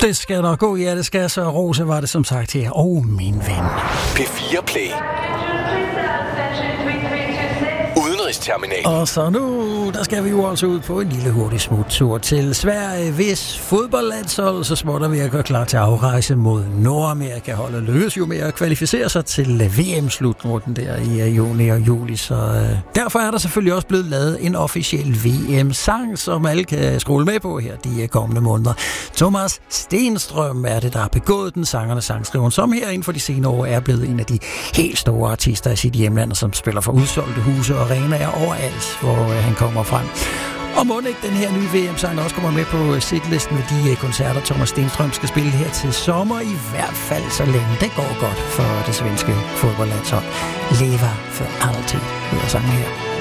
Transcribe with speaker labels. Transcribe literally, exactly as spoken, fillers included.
Speaker 1: Det skal nok gå, ja, det skal. Så Rose var det som sagt her. Åh, oh, min ven.
Speaker 2: P fire Play. Udenrigsterminal.
Speaker 1: Og så nu, der skal vi jo også ud på en lille hurtig smuttur til Sverige, hvis fodboldlandshold så småt er ved at gøre klar til afrejse mod Nordamerika. Holdet lykkes jo med at kvalificere sig til V M-slutrunden der i juni og juli, så øh, derfor er der selvfølgelig også blevet lavet en officiel V M-sang, som alle kan scrolle med på her de kommende måneder. Thomas Stenstrøm er det, der har begået den, sangernes sangskriver, som her inden for de senere år er blevet en af de helt store artister i sit hjemland, som spiller for udsolgte huse og arenaer overalt, hvor øh, han kommer frem. Og må ikke den her nye V M-sang også kommer med på setlisten med de koncerter, Thomas Stenstrøm skal spille her til sommer, i hvert fald så længe det går godt for det svenske fodboldlandshold. Lever for altid, hedder sangen her.